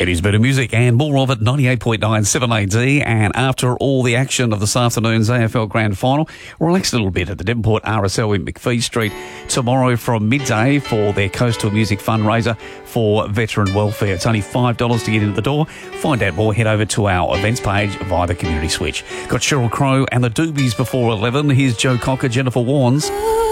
It is better music and more of it, 98.9 7AD. And after all the action of this afternoon's AFL Grand Final, relax a little bit at the Devonport RSL in McPhee Street tomorrow from midday for their Coastal Music fundraiser for veteran welfare. It's only $5 to get into the door. Find out more, head over to our events page via the community switch. Got Sheryl Crow and the Doobies before 11. Here's Joe Cocker, Jennifer Warnes.